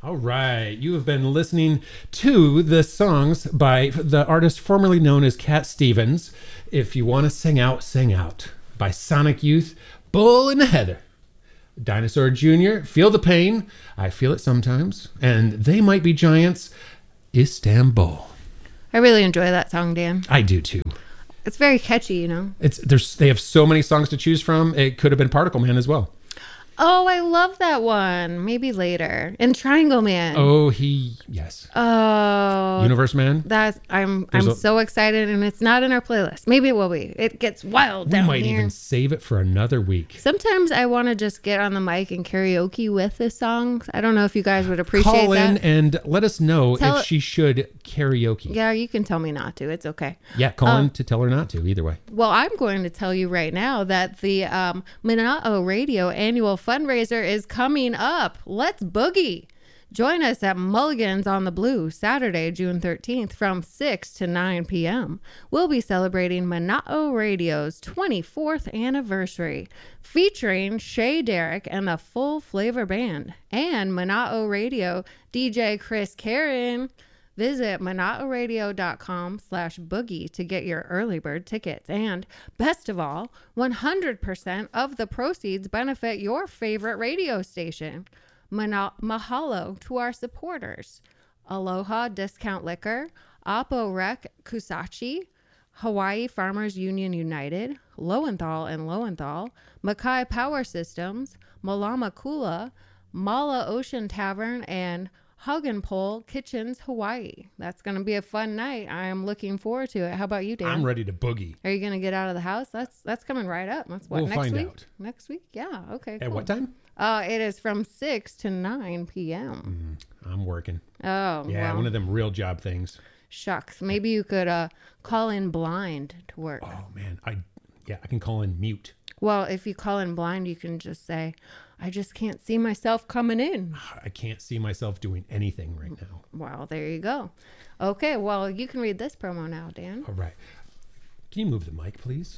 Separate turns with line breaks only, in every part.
All right. You have been listening to the songs by the artist formerly known as Cat Stevens. If you want to sing out, by Sonic Youth, Bull in the Heather. Dinosaur Jr., Feel the Pain, I Feel It Sometimes, and They Might Be Giants, Istanbul.
I really enjoy that song, Dan.
I do too.
It's very catchy, you know.
They have so many songs to choose from. It could have been Particle Man as well.
Oh, I love that one. Maybe later. And Triangle Man.
Oh, yes.
Oh.
Universe Man.
I'm so excited, and it's not in our playlist. Maybe it will be. It gets wild down here.
We might even save it for another week.
Sometimes I want to just get on the mic and karaoke with this song. I don't know if you guys would appreciate that.
Call in and let us know if she should karaoke.
Yeah, you can tell me not to. It's okay.
Yeah, call in to tell her not to. Either way.
Well, I'm going to tell you right now that the Mana'o Radio annual fundraiser is coming up. Let's boogie. Join us at Mulligan's on the Blue, Saturday, June 13th from 6 to 9 p.m. We'll be celebrating Mana'o Radio's 24th anniversary, featuring Shay Derrick and the Full Flavor Band, and Mana'o Radio DJ Chris Karen. Visit mana'oradio.com/boogie to get your early bird tickets. And best of all, 100% of the proceeds benefit your favorite radio station. Mahalo to our supporters. Aloha Discount Liquor, Oppo Rec Kusachi, Hawaii Farmers Union United, Lowenthal and Lowenthal, Mackay Power Systems, Malama Kula, Mala Ocean Tavern, and Hug and Pole Kitchens, Hawaii. That's going to be a fun night. I am looking forward to it. How about you, Dan?
I'm ready to boogie.
Are you going to get out of the house? That's coming right up. That's what,
we'll
next
find
week?
out.
Next week? Yeah. Okay.
At
cool.
what time?
It is from 6 to 9 p.m.
I'm working.
Oh,
yeah,
well,
one of them real job things.
Shucks. Maybe you could call in blind to work.
Oh man, I can call in mute.
Well, if you call in blind, you can just say, I just can't see myself coming in.
I can't see myself doing anything right now.
Well, there you go. Okay, well, you can read this promo now, Dan.
All right. Can you move the mic, please?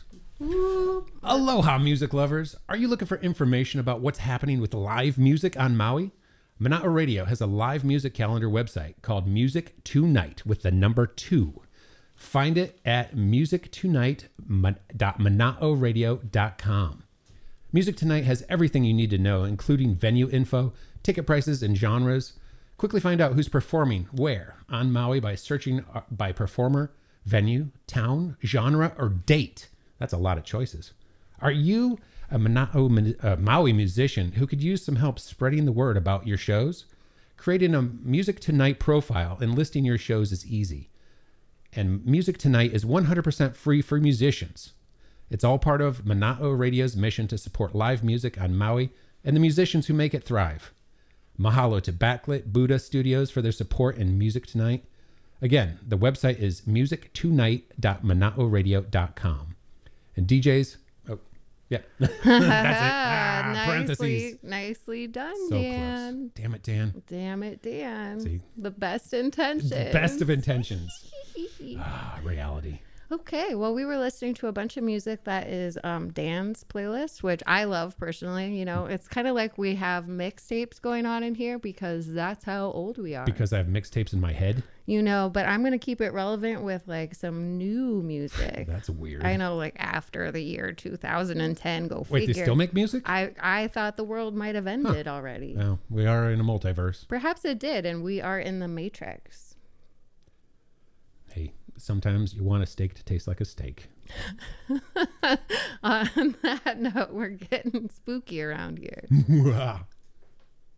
Aloha, music lovers. Are you looking for information about what's happening with live music on Maui? Mana'o Radio has a live music calendar website called Music Tonight with the number 2. Find it at musictonight.manaoradio.com. Music Tonight has everything you need to know, including venue info, ticket prices, and genres. Quickly find out who's performing where on Maui by searching by performer, venue, town, genre, or date. That's a lot of choices. Are you a Maui musician who could use some help spreading the word about your shows? Creating a Music Tonight profile and listing your shows is easy. And Music Tonight is 100% free for musicians. It's all part of Mana'o Radio's mission to support live music on Maui and the musicians who make it thrive. Mahalo to Backlit Buddha Studios for their support in Music Tonight. Again, the website is musictonight.manaoradio.com. And DJs, oh, yeah, that's it. Parentheses.
Nicely done,
So
Dan.
close. Damn it, Dan.
Damn it, Dan.
See?
The best intentions.
The best of intentions. Reality.
Okay, well, we were listening to a bunch of music that is Dan's playlist, which I love personally. You know, it's kind of like we have mixtapes going on in here because that's how old we are.
Because I have mixtapes in my head.
You know, but I'm going to keep it relevant with like some new music.
That's weird.
I know, like after the year 2010, go figure.
Wait, they still make music?
I thought the world might have ended already.
Well, we are in a multiverse.
Perhaps it did, and we are in the Matrix.
Hey, sometimes you want a steak to taste like a steak.
On that note, we're getting spooky around here.